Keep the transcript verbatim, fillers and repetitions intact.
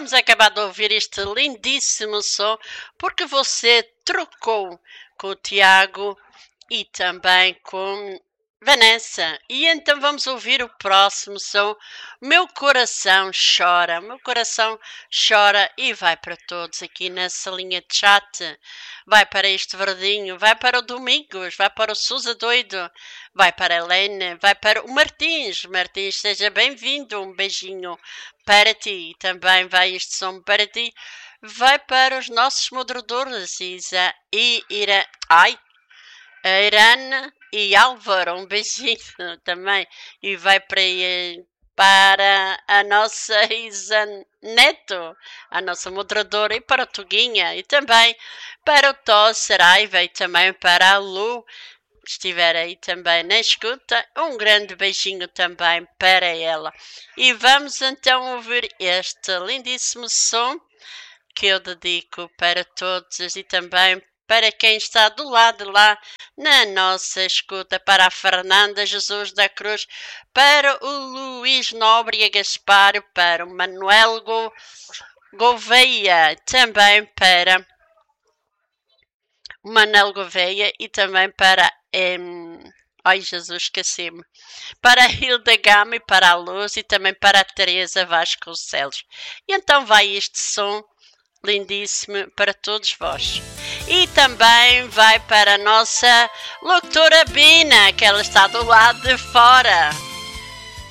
vamos acabar de ouvir este lindíssimo som, porque você trocou com o Tiago e também com Vanessa. E então vamos ouvir o próximo som. Meu coração chora, meu coração chora e vai para todos aqui nessa linha de chat. Vai para este verdinho, vai para o Domingos, vai para o Sousa Doido, vai para a Helena, vai para o Martins. Martins, seja bem-vindo, um beijinho para ti. Também vai este som para ti. Vai para os nossos moderadores, Isa e Ira... Ai! A Irana e Álvaro, um beijinho também. E vai para, para a nossa Isa Neto, a nossa moderadora, e para o Tuguinha, e também para o Tó Saraiva, e também para a Lu, que estiver aí também na escuta. Um grande beijinho também para ela. E vamos então ouvir este lindíssimo som que eu dedico para todos e também para quem está do lado lá na nossa escuta, para a Fernanda Jesus da Cruz, para o Luís Nobre Gaspar, para o Manuel Go, Gouveia, também para o Manuel Gouveia e também para... Em, ai Jesus, esqueci-me. Para a Hilda Gama e para a Luz e também para a Teresa Vasconcelos. E então vai este som lindíssimo para todos vós. E também vai para a nossa locutora Bina, que ela está do lado de fora.